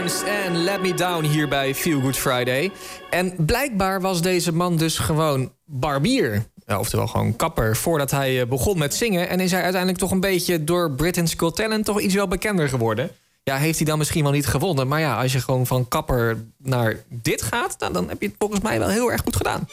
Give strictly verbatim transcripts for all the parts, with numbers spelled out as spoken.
Barnes en Let Me Down hier bij Feel Good Friday. En blijkbaar was deze man dus gewoon barbier. Ja, oftewel gewoon kapper, voordat hij begon met zingen. En is hij uiteindelijk toch een beetje door Britain's Got Talent toch iets wel bekender geworden. Ja, heeft hij dan misschien wel niet gewonnen. Maar ja, als je gewoon van kapper naar dit gaat, dan, dan heb je het volgens mij wel heel erg goed gedaan.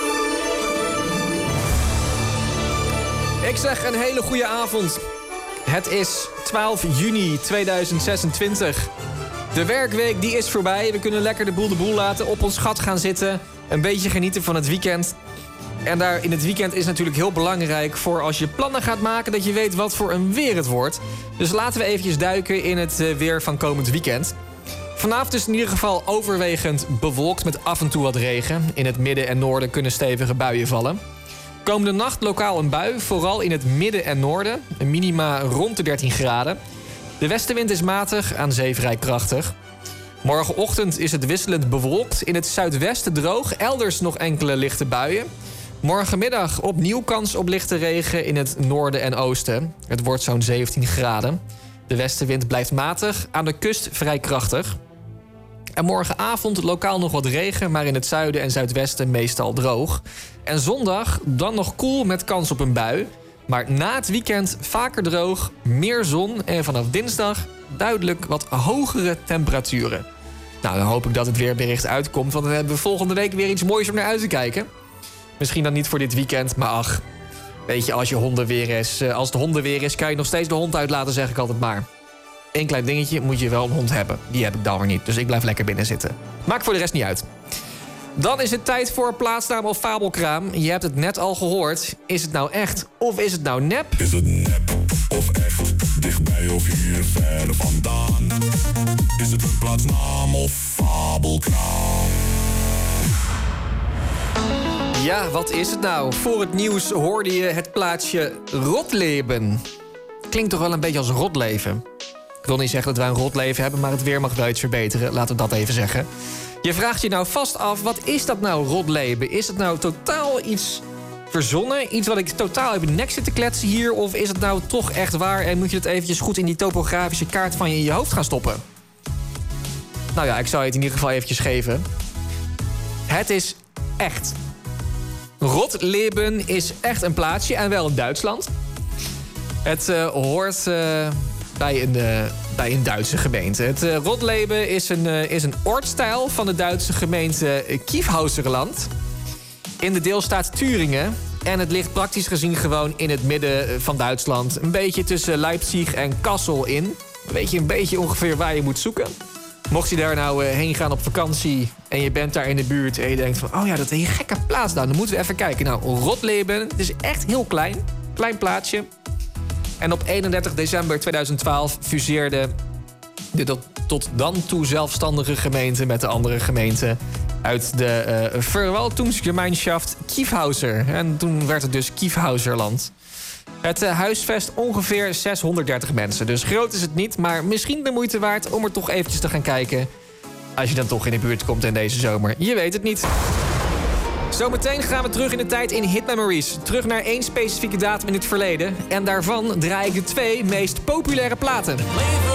Ik zeg een hele goede avond. Het is twaalf juni tweeduizend zesentwintig. De werkweek die is voorbij. We kunnen lekker de boel de boel laten, op ons gat gaan zitten. Een beetje genieten van het weekend. En daar in het weekend is natuurlijk heel belangrijk voor als je plannen gaat maken, dat je weet wat voor een weer het wordt. Dus laten we eventjes duiken in het weer van komend weekend. Vanavond is het in ieder geval overwegend bewolkt met af en toe wat regen. In het midden en noorden kunnen stevige buien vallen. Komende nacht lokaal een bui, vooral in het midden en noorden. Een minima rond de dertien graden. De westenwind is matig, aan zee vrij krachtig. Morgenochtend is het wisselend bewolkt. In het zuidwesten droog, elders nog enkele lichte buien. Morgenmiddag opnieuw kans op lichte regen in het noorden en oosten. Het wordt zo'n zeventien graden. De westenwind blijft matig, aan de kust vrij krachtig. En morgenavond lokaal nog wat regen, maar in het zuiden en zuidwesten meestal droog. En zondag dan nog koel met kans op een bui. Maar na het weekend vaker droog, meer zon en vanaf dinsdag duidelijk wat hogere temperaturen. Nou, dan hoop ik dat het weerbericht uitkomt, want dan hebben we volgende week weer iets moois om naar uit te kijken. Misschien dan niet voor dit weekend, maar ach, weet je, als je hondenweer is, als het hondenweer is, kan je nog steeds de hond uitlaten, zeg ik altijd maar. Eén klein dingetje, moet je wel een hond hebben. Die heb ik dan weer niet, dus ik blijf lekker binnen zitten. Maakt voor de rest niet uit. Dan is het tijd voor plaatsnaam of fabelkraam. Je hebt het net al gehoord. Is het nou echt of is het nou nep? Is het nep of echt? Dichtbij of hier ver vandaan? Is het een plaatsnaam of fabelkraam? Ja, wat is het nou? Voor het nieuws hoorde je het plaatsje Rotleben. Klinkt toch wel een beetje als rotleven. Ik wil niet zeggen dat wij een rotleven hebben, maar het weer mag wel iets verbeteren. Laten we dat even zeggen. Je vraagt je nou vast af, wat is dat nou, rotleben? Is het nou totaal iets verzonnen? Iets wat ik totaal heb in de nek zit te kletsen hier? Of is het nou toch echt waar en moet je het eventjes goed in die topografische kaart van je in je hoofd gaan stoppen? Nou ja, ik zou je het in ieder geval eventjes geven. Het is echt. Rotleben is echt een plaatsje en wel in Duitsland. Het uh, hoort uh, bij, een, uh, bij een Duitse gemeente. Het uh, Rotleben is een, uh, is een ortsteil van de Duitse gemeente Kiefhauserland in de deelstaat Thüringen. En het ligt praktisch gezien gewoon in het midden van Duitsland. Een beetje tussen Leipzig en Kassel in. Weet je een beetje ongeveer waar je moet zoeken. Mocht je daar nou uh, heen gaan op vakantie en je bent daar in de buurt en je denkt van, oh ja, dat is een gekke plaats daar. Dan moeten we even kijken. Nou, Rotleben, het is echt heel klein. Klein plaatsje. En op eenendertig december tweeduizend twaalf fuseerde de tot, tot dan toe zelfstandige gemeente met de andere gemeenten uit de uh, Verwaltungsgemeinschaft Kiefhauser. En toen werd het dus Kiefhauserland. Het uh, huisvest ongeveer zeshonderddertig mensen. Dus groot is het niet, maar misschien de moeite waard om er toch eventjes te gaan kijken. Als je dan toch in de buurt komt in deze zomer. Je weet het niet. Zometeen gaan we terug in de tijd in Hit Memories. Terug naar één specifieke datum in het verleden. En daarvan draai ik de twee meest populaire platen.